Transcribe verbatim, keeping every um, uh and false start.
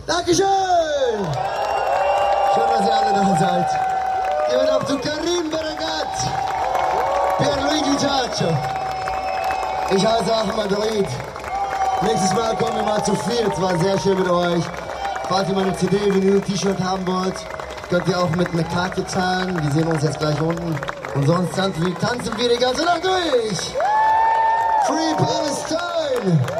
Dankeschön! Schön, dass ihr alle da seid. Gehen wir auf zu Karim Baragat, Pierluigi Ciaccio. Ich heiße Ahmad Reid. Nächstes Mal kommen wir mal zu viert. Es war sehr schön mit euch. Falls ihr mal eine C D, Vinyl, T-Shirt haben wollt, könnt ihr auch mit einer Karte zahlen. Die sehen uns jetzt gleich unten. Und sonst tanzen wir, tanzen wir die ganze Nacht durch. Free Palestine!